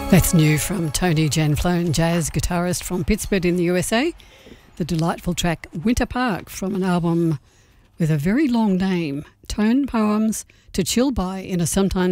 That's new from Tony Janflone, jazz guitarist from Pittsburgh in the USA. The delightful track Winter Park from an album with a very long name, Tone Poems to Chill By in a Sometimes